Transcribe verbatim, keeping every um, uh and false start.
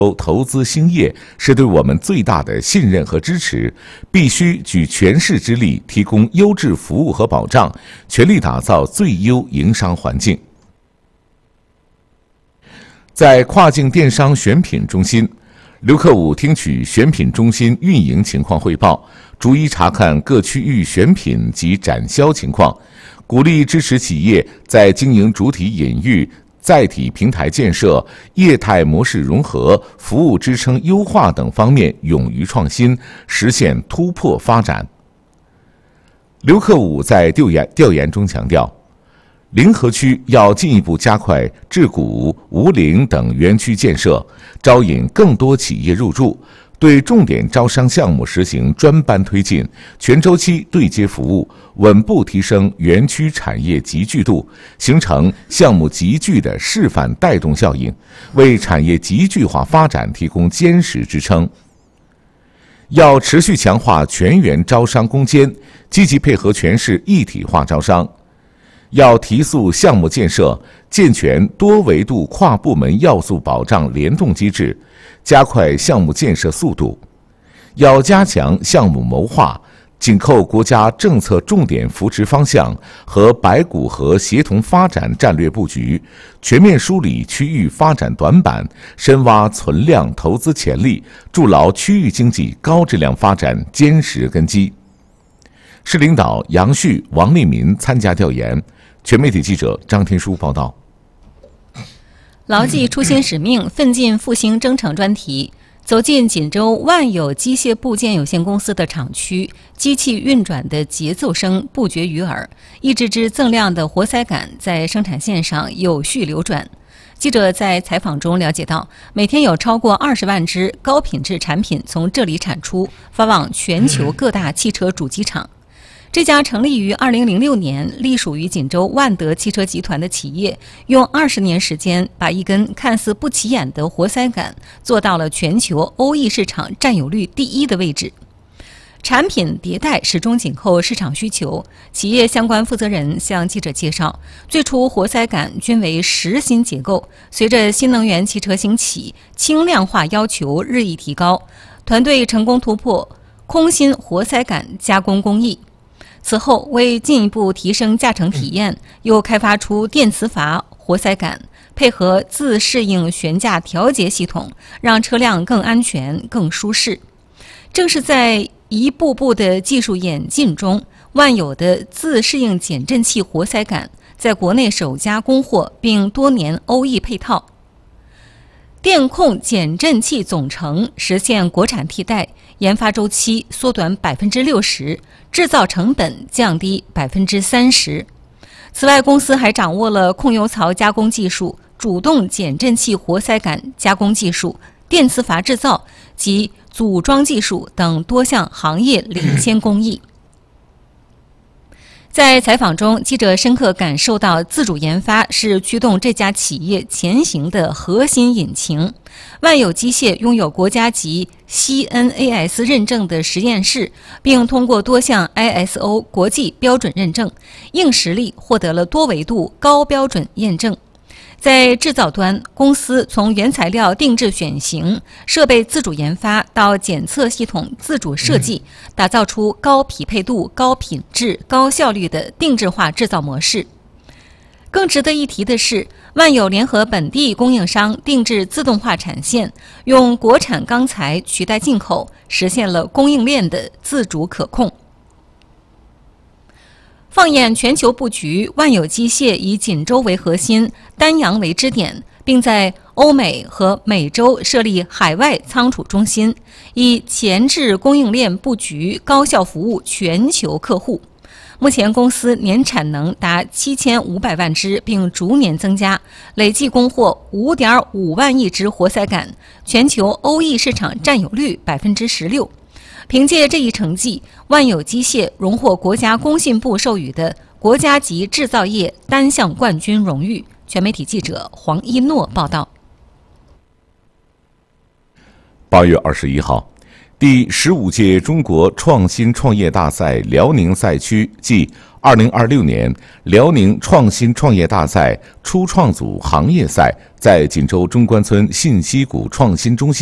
投资兴业是对我们最大的信任和支持，必须举全市之力提供优质服务和保障，全力打造最优营商环境。在跨境电商选品中心，刘克武听取选品中心运营情况汇报，逐一查看各区域选品及展销情况，鼓励支持企业在经营主体隐喻、载体平台建设、业态模式融合、服务支撑优化等方面勇于创新，实现突破发展。刘克武在调研调研中强调，临河区要进一步加快治古、吴陵等园区建设，招引更多企业入驻，对重点招商项目实行专班推进，全周期对接服务，稳步提升园区产业集聚度，形成项目集聚的示范带动效应，为产业集聚化发展提供坚实支撑。要持续强化全员招商攻坚，积极配合全市一体化招商。要提速项目建设，健全多维度跨部门要素保障联动机制，加快项目建设速度。要加强项目谋划，紧扣国家政策重点扶持方向和白骨河协同发展战略布局，全面梳理区域发展短板，深挖存量投资潜力，筑牢区域经济高质量发展坚实根基。市领导杨旭、王立民参加调研。全媒体记者张天书报道。 牢记初心使命，奋进复兴征程专题，走进锦州万有机械部件有限公司的厂区，机器运转的节奏声不绝于耳，一支支锃亮的活塞杆在生产线上有序流转。记者在采访中了解到，每天有超过二十万只高品质产品从这里产出，发往全球各大汽车主机厂。这家成立于二零零六年、隶属于锦州万德汽车集团的企业，用二十年时间，把一根看似不起眼的活塞杆做到了全球欧裔市场占有率第一的位置。产品迭代始终紧扣市场需求。企业相关负责人向记者介绍，最初活塞杆均为实心结构，随着新能源汽车兴起，轻量化要求日益提高，团队成功突破空心活塞杆加工工艺。此后，为进一步提升驾乘体验，又开发出电磁阀活塞杆，配合自适应悬架调节系统，让车辆更安全、更舒适。正是在一步步的技术演进中，万有的自适应减震器活塞杆在国内首家供货，并多年欧裔配套。电控减震器总成实现国产替代，研发周期缩短百分之六十，制造成本降低百分之三十。此外，公司还掌握了控油槽加工技术、主动减震器活塞杆加工技术、电磁阀制造及组装技术等多项行业领先工艺。在采访中，记者深刻感受到自主研发是驱动这家企业前行的核心引擎。万有机械拥有国家级 C N A S 认证的实验室，并通过多项 I S O 国际标准认证，硬实力获得了多维度高标准验证。在制造端，公司从原材料定制选型、设备自主研发到检测系统自主设计，打造出高匹配度、高品质、高效率的定制化制造模式。更值得一提的是，万有联合本地供应商定制自动化产线，用国产钢材取代进口，实现了供应链的自主可控。放眼全球布局，万有机械以锦州为核心，丹阳为支点，并在欧美和美洲设立海外仓储中心，以前置供应链布局，高效服务全球客户。目前公司年产能达七千五百万只，并逐年增加，累计供货五点五万亿只活塞杆，全球欧裔市场占有率百分之十六。凭借这一成绩，万有机械荣获国家工信部授予的国家级制造业单项冠军荣誉。全媒体记者黄一诺报道。 八月二十一号， 第十五届中国创新创业大赛辽宁赛区暨二零二六年辽宁创新创业大赛初创组行业赛在锦州中关村信息谷创新中心